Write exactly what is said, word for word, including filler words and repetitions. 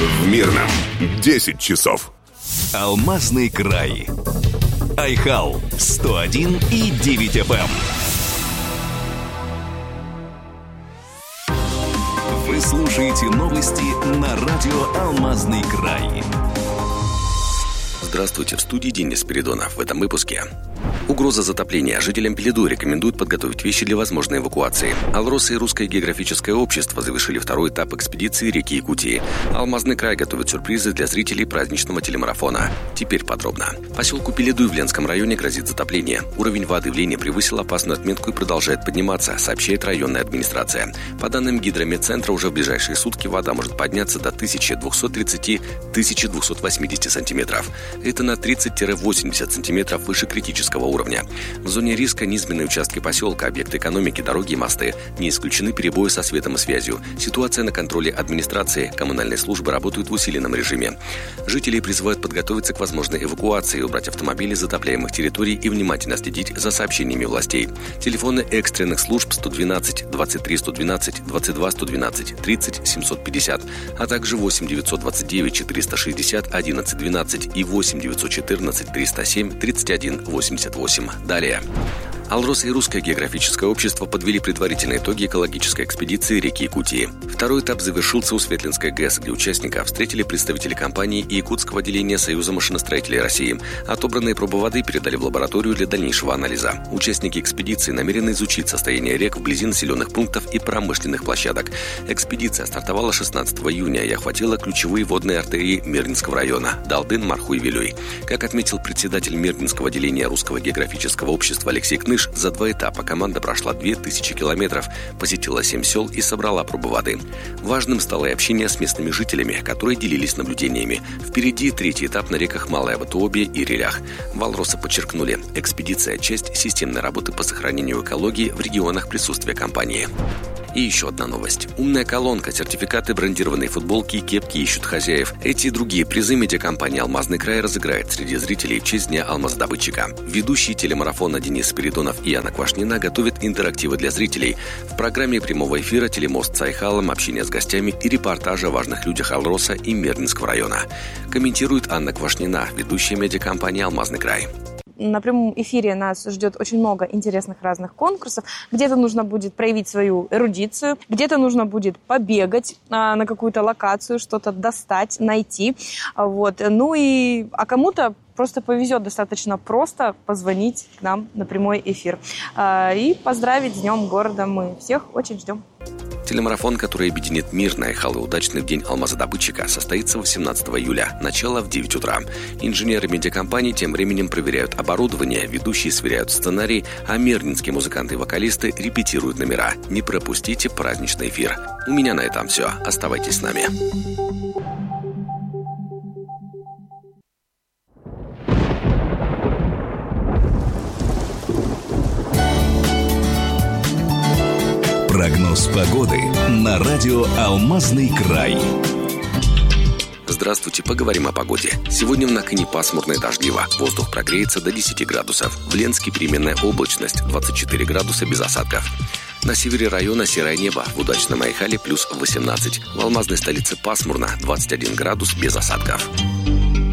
В Мирном десять часов. Алмазный край. Айхал сто один и девять эф эм. Вы слушаете новости на радио «Алмазный край». Здравствуйте, в студии Денис Спиридонов. В этом выпуске. Угроза затопления. Жителям Пеледу рекомендуют подготовить вещи для возможной эвакуации. Алроса и Русское географическое общество завершили второй этап экспедиции реки Якутии. Алмазный край готовит сюрпризы для зрителей праздничного телемарафона. Теперь подробно. Поселку Пеледу в Ленском районе грозит затопление. Уровень воды в Лене превысил опасную отметку и продолжает подниматься, сообщает районная администрация. По данным гидрометцентра, уже в ближайшие сутки вода может подняться до тысяча двести тридцать - тысяча двести восемьдесят сантиметров. Это на тридцать - восемьдесят сантиметров выше критического уровня. В зоне риска низменные участки поселка, объекты экономики, дороги и мосты. Не исключены перебои со светом и связью. Ситуация на контроле администрации. Коммунальные службы работают в усиленном режиме. Жителей призывают подготовиться к возможной эвакуации, убрать автомобили с затопляемых территорий и внимательно следить за сообщениями властей. Телефоны экстренных служб сто двенадцать двадцать три сто двенадцать двадцать два сто двенадцать тридцать семьсот пятьдесят, а также восемь девятьсот двадцать девять четыреста шестьдесят одиннадцать двенадцать и восемь девятьсот четырнадцать триста семь тридцать один восемьдесят восемь. Далее. Алроса и Русское географическое общество подвели предварительные итоги экологической экспедиции реки Якутии. Второй этап завершился у Светлинской ГЭС, где участников встретили представители компании и якутского отделения Союза машиностроителей России. Отобранные пробы воды передали в лабораторию для дальнейшего анализа. Участники экспедиции намерены изучить состояние рек вблизи населенных пунктов и промышленных площадок. Экспедиция стартовала шестнадцатого июня и охватила ключевые водные артерии Мирнинского района – Далдын, Марху и Вилюй. Как отметил председатель Мирнинского отделения Русского географического общества Алексей Кныш, за два этапа команда прошла две тысячи километров, посетила семь сел и собрала пробы воды. Важным стало и общение с местными жителями, которые делились наблюдениями. Впереди третий этап на реках Малая Батуобе и Релях. В Алроса подчеркнули, экспедиция – часть системной работы по сохранению экологии в регионах присутствия компании. И еще одна новость. Умная колонка, сертификаты, брендированные футболки и кепки ищут хозяев. Эти и другие призы медиакомпания «Алмазный край» разыграет среди зрителей в честь Дня алмазодобытчика. Ведущие телемарафона Денис Спиридонов и Анна Квашнина готовят интерактивы для зрителей. В программе прямого эфира телемост с Айхалом, общение с гостями и репортажи о важных людях Алроса и Мирнинского района. Комментирует Анна Квашнина, ведущая медиакомпании «Алмазный край». На прямом эфире нас ждет очень много интересных разных конкурсов. Где-то нужно будет проявить свою эрудицию, где-то нужно будет побегать а, на какую-то локацию, что-то достать, найти. Вот. Ну и, а кому-то просто повезет достаточно просто позвонить к нам на прямой эфир. А, и поздравить с Днем города. Мы всех очень ждем. Телемарафон, который объединит мир на Айхал и удачный в день алмазодобытчика, состоится восемнадцатого июля, начало в девять утра. Инженеры медиакомпании тем временем проверяют оборудование, ведущие сверяют сценарий, а мирнинские музыканты и вокалисты репетируют номера. Не пропустите праздничный эфир. У меня на этом все. Оставайтесь с нами. Прогноз погоды на радио «Алмазный край». Здравствуйте, поговорим о погоде. Сегодня в Накыне пасмурно и дождливо. Воздух прогреется до десяти градусов. В Ленске переменная облачность, двадцать четыре градуса без осадков. На севере района серое небо, в удачном Айхале плюс восемнадцать. В алмазной столице пасмурно, двадцать один градус без осадков.